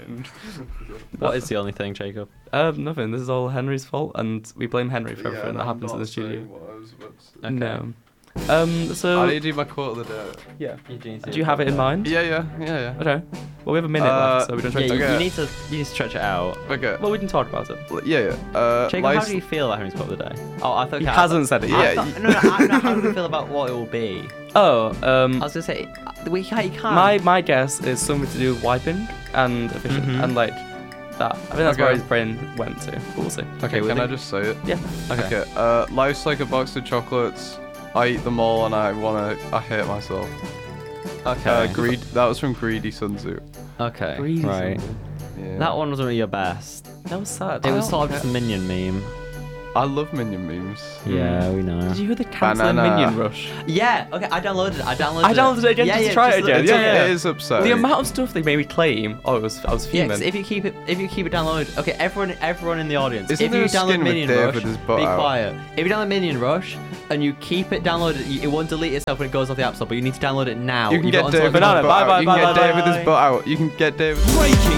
mind. What is the only thing, Jacob? Nothing. This is all Henry's fault, and we blame Henry for everything that happens in the studio. Okay. No. I So need to do my quote of the day. yeah. Do Do you have it in mind? Yeah. Okay. Well, we have a minute left, so we don't try Yeah, to. you Okay. need to stretch it out. Okay. Well, we can talk about it. Yeah. Jacob, how do you feel about Henry's quote of the day? Oh, I thought He hasn't said it Yeah, yet. No, how do you feel about what it will be? Oh, I was gonna say, you can't. my guess is something to do with wiping and efficient and like that. I think that's where Okay. his brain went to. But we'll see. Okay, we'll can I think- just say it? Yeah. Okay. Okay. Life's like a box of chocolates. I eat them all and I hate myself. Okay. Greed. That was from Greedy Sun Tzu. Okay. Greedy Right. something. Yeah. That one wasn't really your best. That was sad. It was sort of just a minion meme. I love Minion memes. Yeah, we know. Did you hear the cancelling Banana. Minion Rush? Yeah. Okay, I downloaded it. I downloaded it again just to try it again. It Yeah. is upsetting. The amount of stuff they made me claim. Oh, I was Yeah, 'cause fuming. if you keep it downloaded. Okay, everyone in the audience. Isn't if there you a skin download with Minion Dave Rush, with his butt be out? quiet. If you download Minion Rush and you keep it downloaded, it won't delete itself when it goes off the App Store. But you need to download it now. You can You've get got until Dave with his Banana, butt bye, out. bye, You can bye, get bye, Dave with bye. his butt out. You can get Dave. Breaking